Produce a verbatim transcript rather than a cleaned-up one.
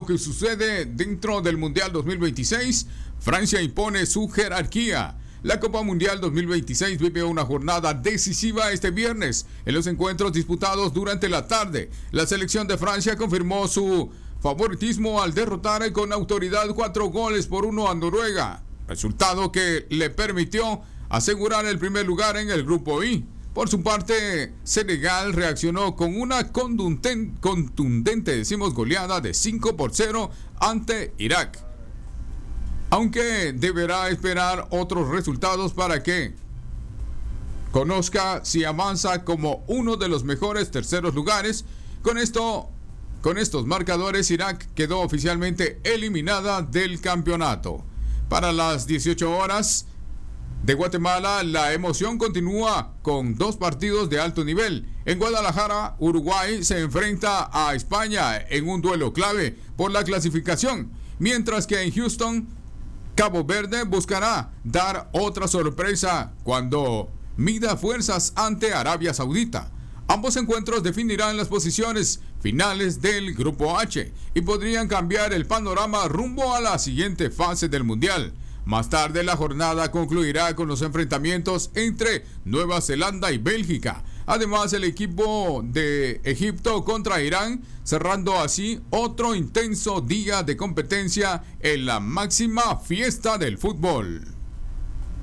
que sucede dentro del Mundial dos mil veintiséis, Francia impone su jerarquía. La Copa Mundial dos mil veintiséis vive una jornada decisiva este viernes. En los encuentros disputados durante la tarde, la selección de Francia confirmó su favoritismo al derrotar con autoridad cuatro goles por uno a Noruega, resultado que le permitió asegurar el primer lugar en el grupo I. Por su parte, Senegal reaccionó con una contundente, contundente decimos, goleada de cinco por cero ante Irak, aunque deberá esperar otros resultados para que conozca si avanza como uno de los mejores terceros lugares. Con esto, con estos marcadores, Irak quedó oficialmente eliminada del campeonato. Para las dieciocho horas de Guatemala, la emoción continúa con dos partidos de alto nivel. En Guadalajara, Uruguay se enfrenta a España en un duelo clave por la clasificación, mientras que en Houston, Cabo Verde buscará dar otra sorpresa cuando mida fuerzas ante Arabia Saudita. Ambos encuentros definirán las posiciones finales del Grupo H y podrían cambiar el panorama rumbo a la siguiente fase del Mundial. Más tarde la jornada concluirá con los enfrentamientos entre Nueva Zelanda y Bélgica. Además, el equipo de Egipto contra Irán, cerrando así otro intenso día de competencia en la máxima fiesta del fútbol.